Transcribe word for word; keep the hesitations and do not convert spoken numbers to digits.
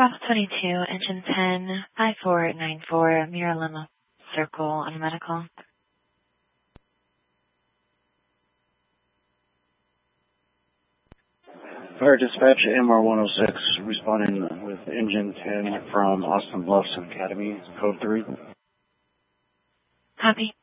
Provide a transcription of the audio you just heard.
Bravo twenty-two, engine ten, five four nine four, Mira Lima Circle on medical. Fire Dispatch, M R one oh six, responding with engine ten from Austin Bluffs Academy, code three. Copy.